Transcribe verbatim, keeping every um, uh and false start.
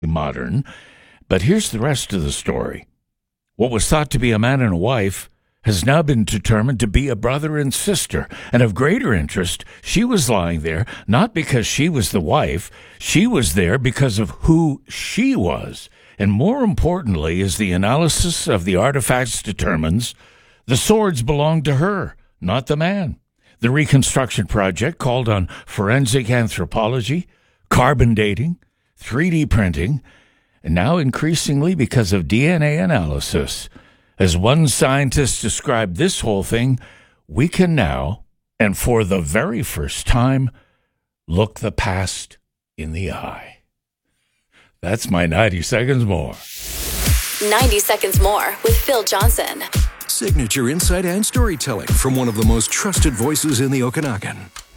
modern. But here's the rest of the story. What was thought to be a man and a wife has now been determined to be a brother and sister. And of greater interest, she was lying there not because she was the wife. She was there because of who she was. And more importantly, as the analysis of the artifacts determines, the swords belonged to her, not the man. The reconstruction project called on forensic anthropology, carbon dating, three D printing, and now increasingly because of D N A analysis. As one scientist described this whole thing, we can now, and for the very first time, look the past in the eye. That's my ninety seconds more. ninety seconds more with Phil Johnson. Signature insight and storytelling from one of the most trusted voices in the Okanagan.